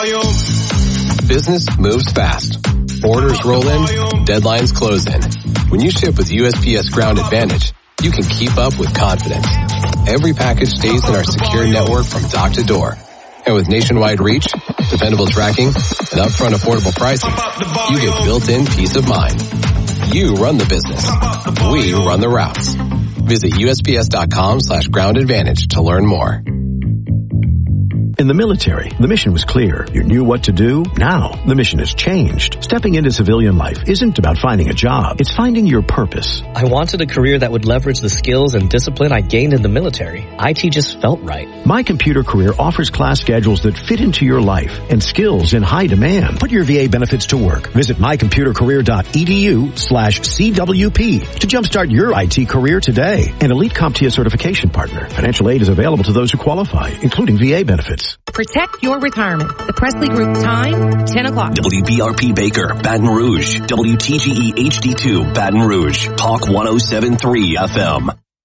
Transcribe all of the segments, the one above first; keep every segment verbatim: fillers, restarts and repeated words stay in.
Business moves fast. Orders roll in, deadlines close in. When you ship with U S P S Ground Advantage, you can keep up with confidence. Every package stays in our secure network from dock to door. And with nationwide reach, dependable tracking, and upfront affordable pricing, you get built-in peace of mind. You run the business. We run the routes. Visit U S P S dot com slash ground advantage to learn more. In the military, the mission was clear. You knew what to do. Now, the mission has changed. Stepping into civilian life isn't about finding a job. It's finding your purpose. I wanted a career that would leverage the skills and discipline I gained in the military. I T just felt right. My Computer Career offers class schedules that fit into your life and skills in high demand. Put your V A benefits to work. Visit my computer career dot e d u slash C W P to jumpstart your I T career today. An Elite CompTIA certification partner. Financial aid is available to those who qualify, including V A benefits. Protect your retirement. The Presley Group time, ten o'clock. W B R P Baker, Baton Rouge. W T G E H D two, Baton Rouge. Talk one oh seven point three F M.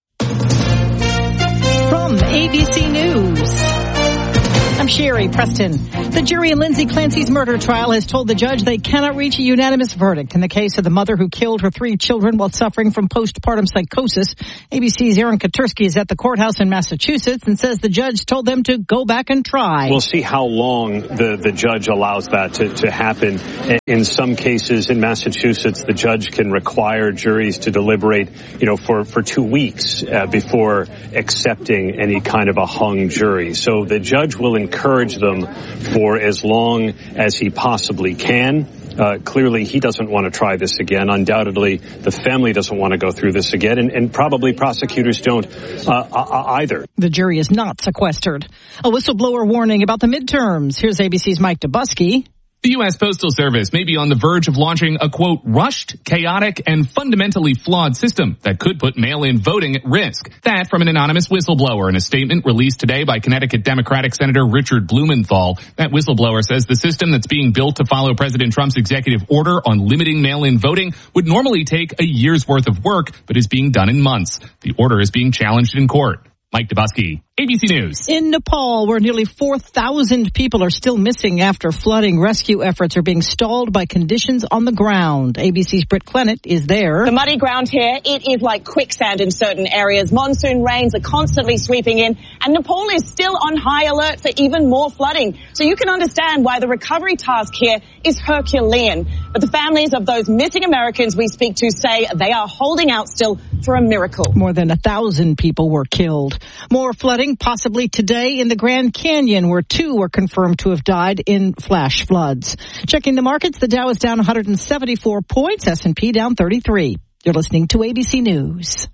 From A B C News, I'm Sherry Preston. The jury in Lindsay Clancy's murder trial has told the judge they cannot reach a unanimous verdict in the case of the mother who killed her three children while suffering from postpartum psychosis. A B C's Aaron Katersky is at the courthouse in Massachusetts and says the judge told them to go back and try. We'll see how long the, the judge allows that to, to happen. In some cases in Massachusetts, the judge can require juries to deliberate, you know, for, for two weeks uh, before accepting any kind of a hung jury. So the judge will encourage them for as long as he possibly can. Uh, clearly, he doesn't want to try this again. Undoubtedly, the family doesn't want to go through this again, and, and probably prosecutors don't uh, either. The jury is not sequestered. A whistleblower warning about the midterms. Here's A B C's Mike Dubusky. The U S Postal Service may be on the verge of launching a, quote, rushed, chaotic, and fundamentally flawed system that could put mail-in voting at risk. That from an anonymous whistleblower in a statement released today by Connecticut Democratic Senator Richard Blumenthal. That whistleblower says the system that's being built to follow President Trump's executive order on limiting mail-in voting would normally take a year's worth of work, but is being done in months. The order is being challenged in court. Mike Dubusky, A B C News. In Nepal, where nearly four thousand people are still missing after flooding, rescue efforts are being stalled by conditions on the ground. A B C's Britt Clennett is there. The muddy ground here, it is like quicksand in certain areas. Monsoon rains are constantly sweeping in, and Nepal is still on high alert for even more flooding. So you can understand why the recovery task here is Herculean. But the families of those missing Americans we speak to say they are holding out still for a miracle. More than a thousand people were killed. More flooding possibly today in the Grand Canyon, where two were confirmed to have died in flash floods. Checking the markets, the Dow is down one hundred seventy-four points, S and P down thirty-three. You're listening to A B C News.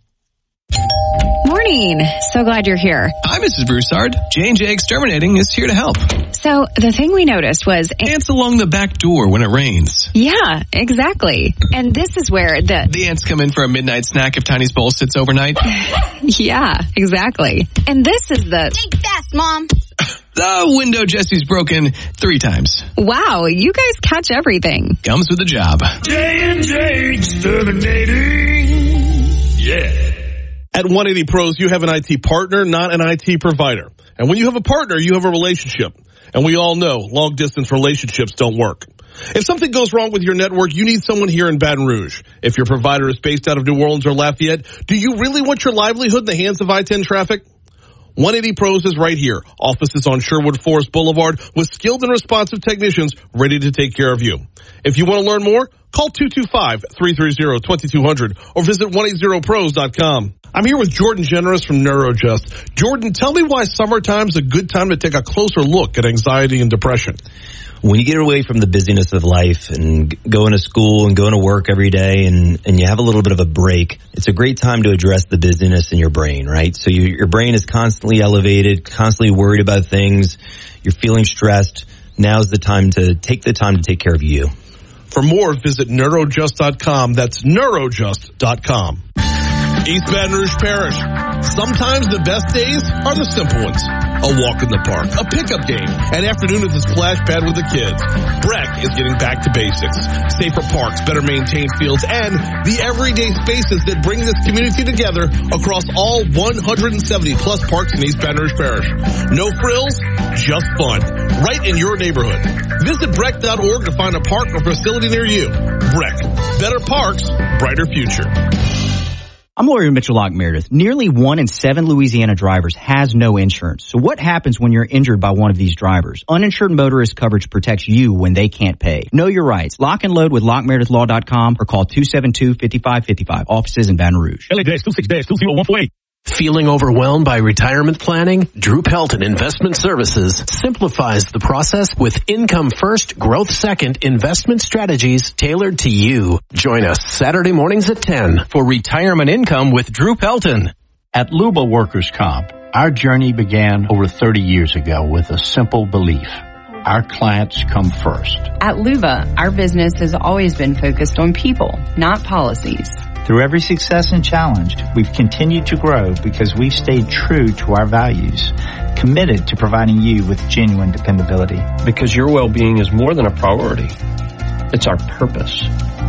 Morning. So glad you're here. Hi, Missus Broussard. J and J Exterminating is here to help. So the thing we noticed was ants along the back door when it rains. Yeah, exactly. And this is where the the ants come in for a midnight snack if Tiny's bowl sits overnight. Yeah, exactly. And this is the think fast, Mom. The window Jesse's broken three times. Wow, you guys catch everything. Comes with the job. J and J Exterminating. Yeah. At one eighty Pros, you have an I T partner, not an I T provider. And when you have a partner, you have a relationship. And we all know long-distance relationships don't work. If something goes wrong with your network, you need someone here in Baton Rouge. If your provider is based out of New Orleans or Lafayette, do you really want your livelihood in the hands of I ten traffic? one eighty Pros is right here. Offices on Sherwood Forest Boulevard with skilled and responsive technicians ready to take care of you. If you want to learn more, call two two five, three three zero, two two zero zero or visit one eighty pros dot com. I'm here with Jordan Generous from NeuroJust. Jordan, tell me why summertime's a good time to take a closer look at anxiety and depression. When you get away from the busyness of life and going to school and going to work every day and, and you have a little bit of a break, it's a great time to address the busyness in your brain, right? So you, your brain is constantly elevated, constantly worried about things. You're feeling stressed. Now's the time to take the time to take care of you. For more, visit neurojust dot com. That's neurojust dot com. East Baton Rouge Parish. Sometimes the best days are the simple ones. a walk in the park, a pickup game, an afternoon at the splash pad with the kids. Breck is getting back to basics. Safer parks, better maintained fields, and the everyday spaces that bring this community together across all one hundred seventy plus parks in East Baton Rouge Parish. No frills, just fun. Right in your neighborhood. Visit breck dot org to find a park or facility near you. Breck. Better parks, brighter future. I'm lawyer Mitchell Locke Meredith. Nearly one in seven Louisiana drivers has no insurance. So what happens when you're injured by one of these drivers? Uninsured motorist coverage protects you when they can't pay. Know your rights. Lock and load with lock meredith law dot com or call two seven two, five five five five. Offices in Baton Rouge. L A two six two zero one four eight. Feeling overwhelmed by retirement planning? Drew Pelton Investment Services simplifies the process with income first, growth second investment strategies tailored to you. Join us Saturday mornings at ten for Retirement Income with Drew Pelton. At Luba Workers' Comp, our journey began over thirty years ago with a simple belief. Our clients come first. At Luba, our business has always been focused on people, not policies. Through every success and challenge, we've continued to grow because we've stayed true to our values, committed to providing you with genuine dependability. Because your well-being is more than a priority. It's our purpose.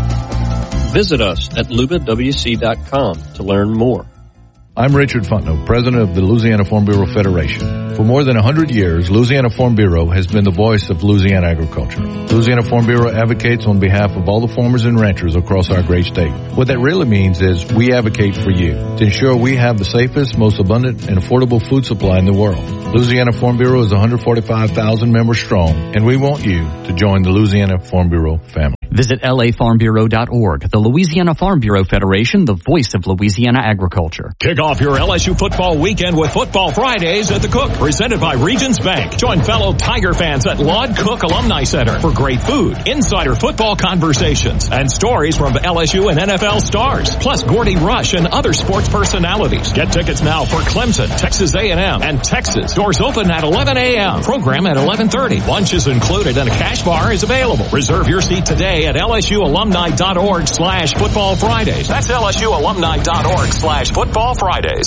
Visit us at luba w c dot com to learn more. I'm Richard Fontenot, president of the Louisiana Farm Bureau Federation. For more than one hundred years, Louisiana Farm Bureau has been the voice of Louisiana agriculture. Louisiana Farm Bureau advocates on behalf of all the farmers and ranchers across our great state. What that really means is we advocate for you to ensure we have the safest, most abundant, and affordable food supply in the world. Louisiana Farm Bureau is one hundred forty-five thousand members strong, and we want you to join the Louisiana Farm Bureau family. Visit L A farm bureau dot org, the Louisiana Farm Bureau Federation, the voice of Louisiana agriculture. Kick off your L S U football weekend with Football Fridays at the Cook, presented by Regions Bank. Join fellow Tiger fans at Lord Cook Alumni Center for great food, insider football conversations, and stories from L S U and N F L stars, plus Gordy Rush and other sports personalities. Get tickets now for Clemson, Texas A and M, and Texas. Doors open at eleven a.m. Program at eleven thirty. Lunch is included and a cash bar is available. Reserve your seat today at L S U alumni dot org slash football Fridays. That's L S U alumni dot org slash football Fridays.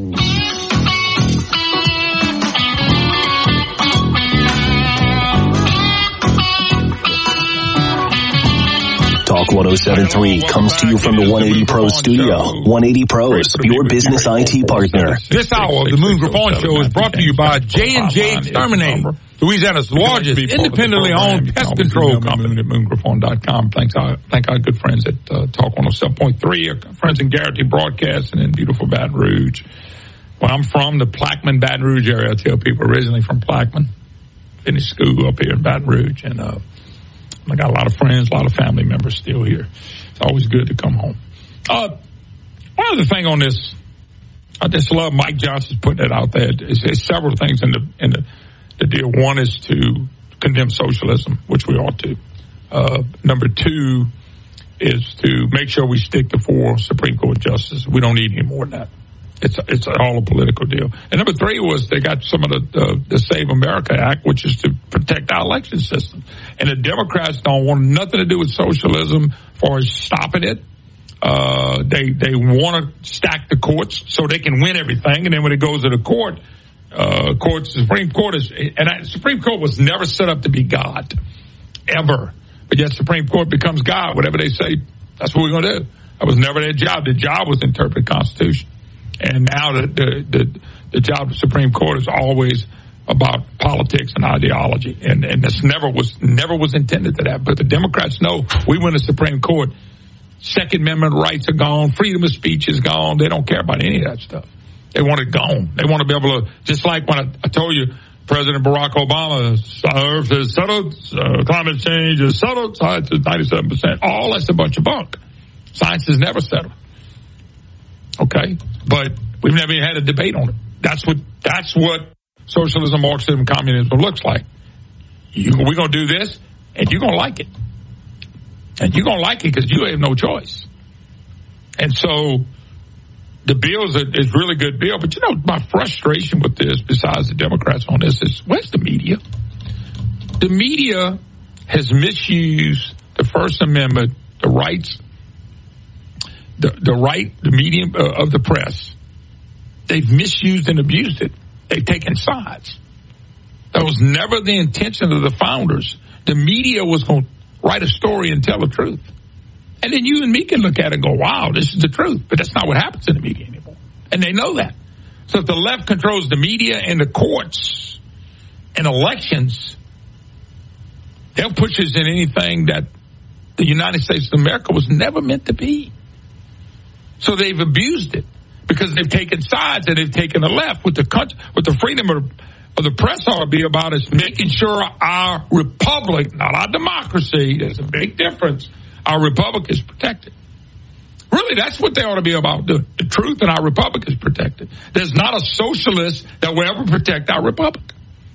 Talk one oh seven point three comes to you from the one eighty Pro studio. one eighty Pros, your business I T partner. This hour of the Moon Griffon Show is brought to you by J and J Exterminating, Louisiana's largest independently owned pest control company. At moon griffon dot com. Thanks, I thank our good friends at uh, Talk one oh seven point three, our friends in Garrity Broadcasting in beautiful Baton Rouge. Well, I'm from the Plaquemine, Baton Rouge area. I tell people originally from Plaquemine. Finished school up here in Baton Rouge, and uh, I got a lot of friends, a lot of family members still here. It's always good to come home. Uh, one other thing on this, I just love Mike Johnson's putting it out there. There's, there's several things in the in the, the deal. One is to condemn socialism, which we ought to. Uh, number two is to make sure we stick to four Supreme Court justices. We don't need any more than that. It's it's all a political deal. And number three was they got some of the, the the Save America Act, which is to protect our election system. And the Democrats don't want nothing to do with socialism for stopping it. Uh, they they want to stack the courts so they can win everything. And then when it goes to the court, uh, courts, Supreme Court is, and I, Supreme Court was never set up to be God, ever. But yet Supreme Court becomes God. Whatever they say, that's what we're going to do. That was never their job. Their job was to interpret the Constitution. And now the, the, the, the job of the Supreme Court is always about politics and ideology. And, and this never was, never was intended to that. But the Democrats know we win the Supreme Court. Second Amendment rights are gone. Freedom of speech is gone. They don't care about any of that stuff. They want it gone. They want to be able to, just like when I, I told you, President Barack Obama, Earth is settled, uh, climate change is settled, science is ninety-seven percent. All that's a bunch of bunk. Science is never settled. Okay? But we've never had a debate on it. That's what that's what socialism, Marxism, communism looks like. You, we're going to do this, and you're going to like it. And you're going to like it because you have no choice. And so the bill is a is really good bill. But, you know, my frustration with this, besides the Democrats on this, is where's the media? The media has misused the First Amendment, the rights The, the right, the medium uh, of the press, they've misused and abused it. They've taken sides. That was never the intention of the founders. The media was going to write a story and tell the truth. And then you and me can look at it and go, wow, this is the truth. But that's not what happens in the media anymore. And they know that. So if the left controls the media and the courts and elections, they'll push us in anything that the United States of America was never meant to be. So they've abused it because they've taken sides and they've taken the left. With the country, with the freedom of, of the press ought to be about is making sure our republic, not our democracy, there's a big difference, our republic is protected. Really, that's what they ought to be about doing. The truth in our republic is protected. There's not a socialist that will ever protect our republic.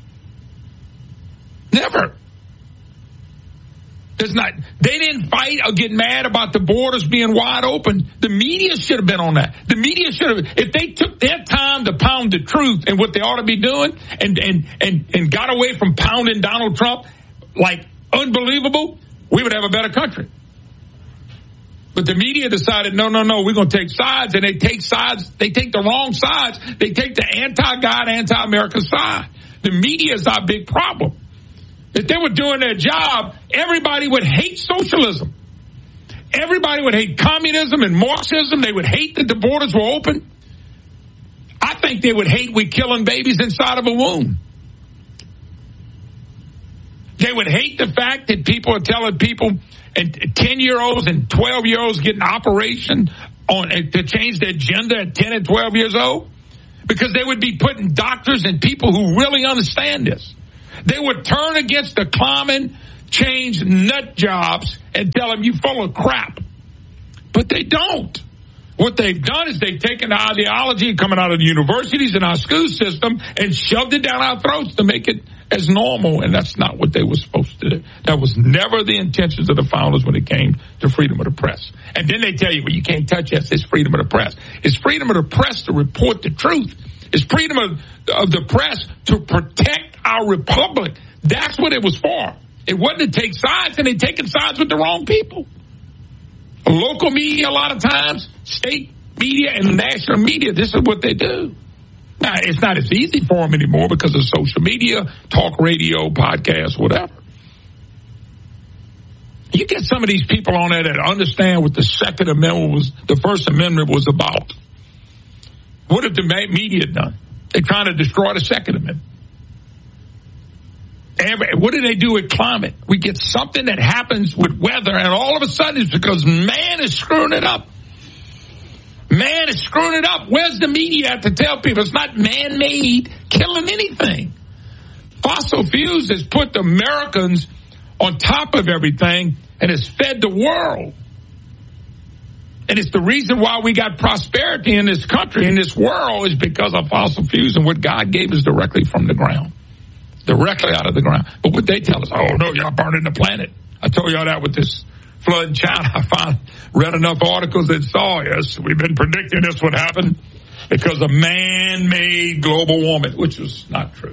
Never. There's not. They didn't fight or get mad about the borders being wide open. The media should have been on that. The media should have. If they took their time to pound the truth and what they ought to be doing, and and and and got away from pounding Donald Trump like unbelievable, we would have a better country. But the media decided, no, no, no, we're going to take sides, and they take sides. They take the wrong sides. They take the anti-God, anti-American side. The media is our big problem. If they were doing their job, everybody would hate socialism. Everybody would hate communism and Marxism. They would hate that the borders were open. I think they would hate we killing babies inside of a womb. They would hate the fact that people are telling people, and ten-year-olds and twelve-year-olds get an operation on to change their gender at ten and twelve years old, because they would be putting doctors and people who really understand this. They would turn against the climate change nut jobs and tell them you full of crap. But they don't. What they've done is they've taken the ideology coming out of the universities and our school system and shoved it down our throats to make it as normal, and that's not what they were supposed to do. That was never the intentions of the founders when it came to freedom of the press. And then they tell you, well, you can't touch us. It's freedom of the press. It's freedom of the press to report the truth. It's freedom of, of the press to protect our republic. That's what it was for. It wasn't to take sides, and they're taking sides with the wrong people. Local media, a lot of times, state media and national media, this is what they do. Now, it's not as easy for them anymore because of social media, talk radio, podcasts, whatever. You get some of these people on there that understand what the Second Amendment was, the First Amendment was about. What have the media done? They're trying to destroy the Second Amendment. Every, what do they do with climate? We get something that happens with weather, and all of a sudden it's because man is screwing it up. Man is screwing it up. Where's the media at to tell people it's not man-made killing anything? Fossil fuels has put the Americans on top of everything and has fed the world. And it's the reason why we got prosperity in this country, in this world, is because of fossil fuels and what God gave us directly from the ground. Directly out of the ground. But what they tell us, oh, no, y'all burning the planet. I told y'all that with this flood in China. I found, read enough articles that saw, yes, we've been predicting this would happen because of man-made global warming, which was not true.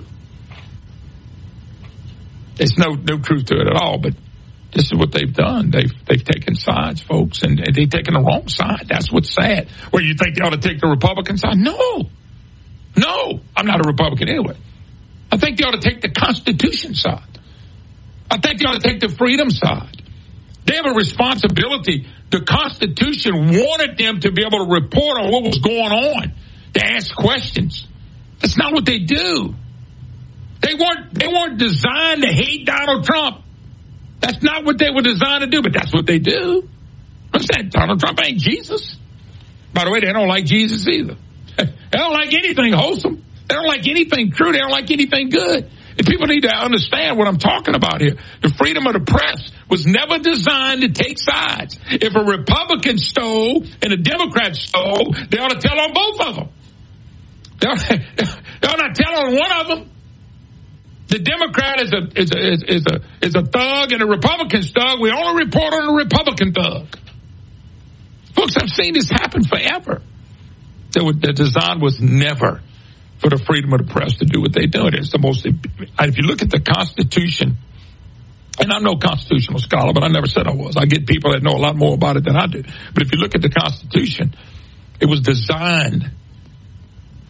There's no, no truth to it at all, but this is what they've done. They've they've taken sides, folks, and, and they've taken the wrong side. That's what's sad. Well, you think they ought to take the Republican side? No. No. I'm not a Republican anyway. I think they ought to take the Constitution side. I think they ought to take the freedom side. They have a responsibility. The Constitution wanted them to be able to report on what was going on, to ask questions. That's not what they do. They weren't, they weren't designed to hate Donald Trump. That's not what they were designed to do, but that's what they do. I'm saying Donald Trump ain't Jesus. By the way, they don't like Jesus either. They don't like anything wholesome. They don't like anything true. They don't like anything good. And people need to understand what I'm talking about here. The freedom of the press was never designed to take sides. If a Republican stole and a Democrat stole, they ought to tell on both of them. They ought, they ought not tell on one of them. The Democrat is a is a is a is a thug, and the Republican's thug. We only report on the Republican thug. Folks, I've seen this happen forever. The, the design was never for the freedom of the press to do what they do. It's the most. If you look at the Constitution, and I'm no constitutional scholar, but I never said I was. I get people that know a lot more about it than I do. But if you look at the Constitution, it was designed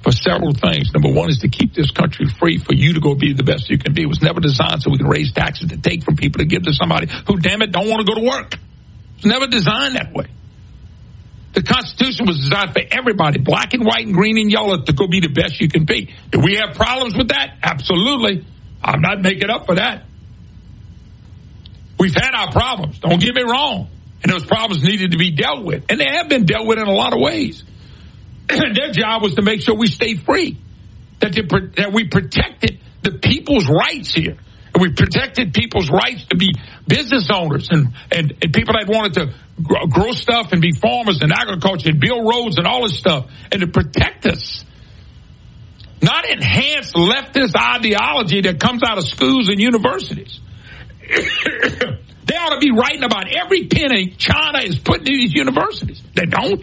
for several things. Number one is to keep this country free for you to go be the best you can be. It was never designed so we can raise taxes to take from people to give to somebody who, damn it, don't want to go to work. It was never designed that way. The Constitution was designed for everybody, black and white and green and yellow, to go be the best you can be. Do we have problems with that? Absolutely. I'm not making up for that. We've had our problems. Don't get me wrong. And those problems needed to be dealt with. And they have been dealt with in a lot of ways. Their job was to make sure we stayed free, that, they, that we protected the people's rights here. And we protected people's rights to be business owners and, and, and people that wanted to grow, grow stuff and be farmers and agriculture and build roads and all this stuff, and to protect us. Not enhance leftist ideology that comes out of schools and universities. They ought to be writing about every penny China is putting in these universities. They don't.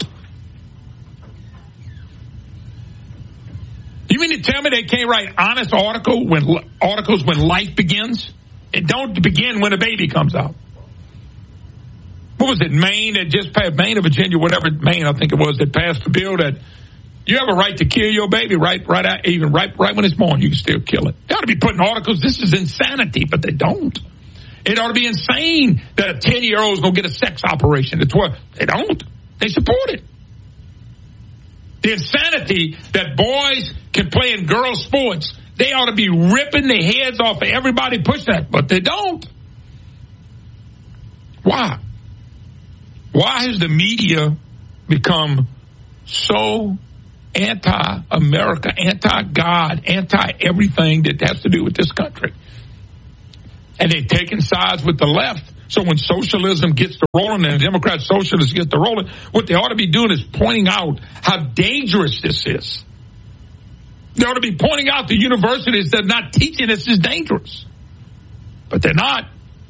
You mean to tell me they can't write honest article when articles when life begins? It don't begin when a baby comes out. What was it, Maine that just passed, Maine or Virginia, whatever, Maine I think it was, that passed the bill that you have a right to kill your baby right right out, even right right when it's born, you can still kill it. They ought to be putting articles, this is insanity, but they don't. It ought to be insane that a ten-year-old is going to get a sex operation at twelve. They don't. They support it. The insanity that boys can play in girls' sports, they ought to be ripping the heads off of everybody pushing that, but they don't. Why? Why has the media become so anti-America, anti-God, anti-everything that has to do with this country? And they've taken sides with the left. So when socialism gets to rolling and Democrat socialists get to rolling, what they ought to be doing is pointing out how dangerous this is. They ought to be pointing out to universities that are not teaching this is dangerous. But they're not.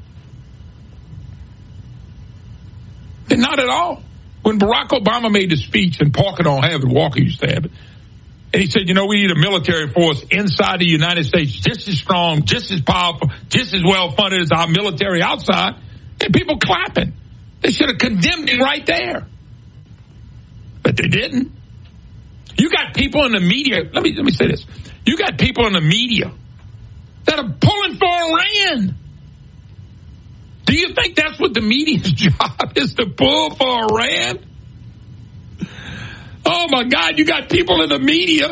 They're not at all. When Barack Obama made the speech, and Parker don't have it, Walker used to have it, and he said, you know, we need a military force inside the United States just as strong, just as powerful, just as well-funded as our military outside. And people clapping. They should have condemned him right there. But they didn't. You got people in the media. Let me, let me say this. You got people in the media that are pulling for Iran. Do you think that's what the media's job is, to pull for Iran? Oh, my God, you got people in the media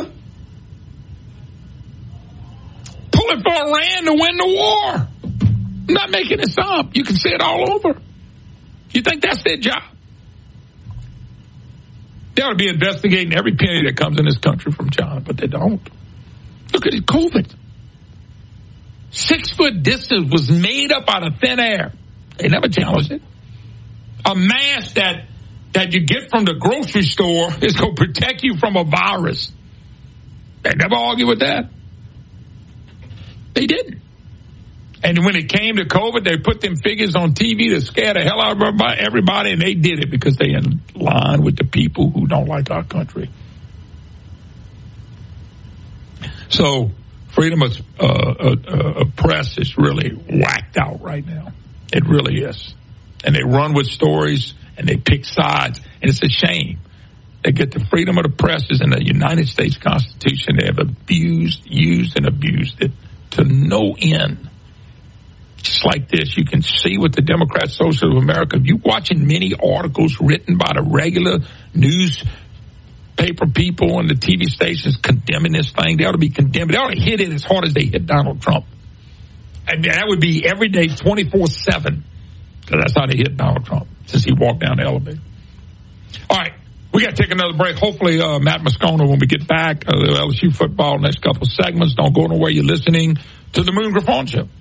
pulling for Iran to win the war. I'm not making this up. You can see it all over. You think that's their job? They ought to be investigating every penny that comes in this country from China, but they don't. Look at it, COVID. Six-foot distance was made up out of thin air. They never challenged it. A mask that that you get from the grocery store is going to protect you from a virus. They never argue with that. They didn't. And when it came to COVID, they put them figures on T V to scare the hell out of everybody, and they did it because they in line with the people who don't like our country. So freedom of uh, uh, uh, press is really whacked out right now. It really is. And they run with stories, and they pick sides, and it's a shame. They get the freedom of the press is in the United States Constitution. They have abused, used, and abused it to no end. Just like this, you can see with the Democrat Socialists of America, if you're watching many articles written by the regular newspaper people and the T V stations condemning this thing, they ought to be condemned. They ought to hit it as hard as they hit Donald Trump. And that would be every day, twenty-four seven. Because that's how they hit Donald Trump since he walked down the elevator. All right, we got to take another break. Hopefully, uh, Matt Moscona, when we get back, uh, L S U football, next couple of segments. Don't go nowhere. You're listening to the Moon Griffon Show.